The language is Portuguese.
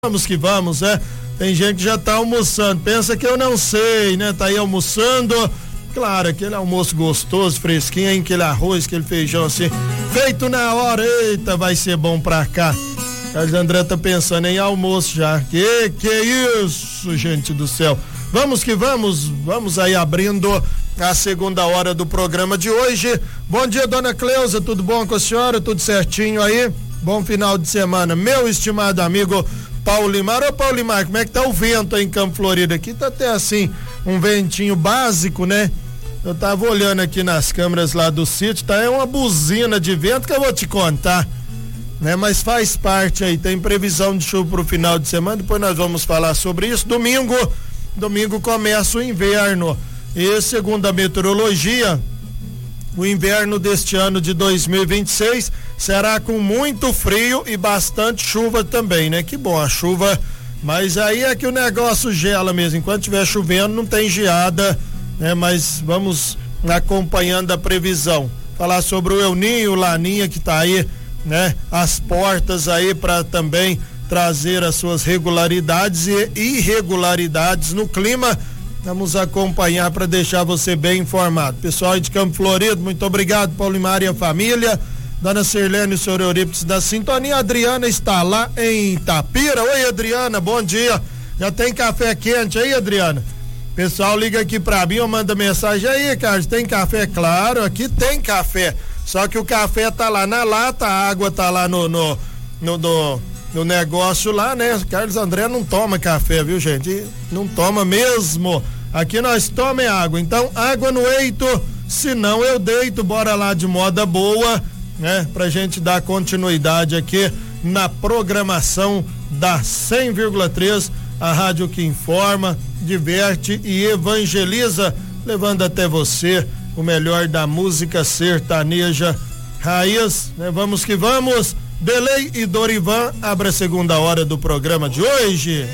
Vamos que vamos, né? Tem gente que já tá almoçando, pensa que eu não sei, né? Tá aí almoçando, claro, aquele almoço gostoso, fresquinho, hein? Aquele arroz, aquele feijão assim, feito na hora, eita, vai ser bom pra cá. Carlos André tá pensando em almoço já, que isso, gente do céu. Vamos que vamos aí abrindo a segunda hora do programa de hoje. Bom dia, dona Cleusa, tudo bom com a senhora? Tudo certinho aí? Bom final de semana, meu estimado amigo Paulimar. Ô Paulimar, como é que tá o vento aí em Campo Florido? Aqui tá até assim, um ventinho básico, né? Eu tava olhando aqui nas câmeras lá do sítio, tá? É uma buzina de vento que eu vou te contar, né? Mas faz parte aí, tem previsão de chuva pro final de semana, depois nós vamos falar sobre isso. Domingo começa o inverno e segundo a meteorologia, o inverno deste ano de 2026 será com muito frio e bastante chuva também, né? Que bom a chuva, mas aí é que o negócio gela mesmo. Enquanto estiver chovendo não tem geada, né? Mas vamos acompanhando a previsão. Falar sobre o El Ninho, o Laninha que tá aí, né? As portas aí para também trazer as suas regularidades e irregularidades no clima. Vamos acompanhar para deixar você bem informado. Pessoal aí de Campo Florido, muito obrigado, Paulimar e a família. Dona Sirlene e o senhor Eurípides da sintonia. A Adriana está lá em Itapira. Oi, Adriana, bom dia. Já tem café quente aí, Adriana? Pessoal liga aqui pra mim ou manda mensagem aí, Carlos, tem café? Claro, aqui tem café. Só que o café tá lá na lata, a água tá lá no negócio lá, né? Carlos André não toma café, viu, gente? Não toma mesmo. Aqui nós tomamos água. Então, água no eito, se não eu deito. Bora lá de moda boa, né? Pra gente dar continuidade aqui na programação da 100,3, a rádio que informa, diverte e evangeliza, levando até você o melhor da música sertaneja raiz, né? Vamos que vamos. Belém e Dorivan abre a segunda hora do programa de hoje.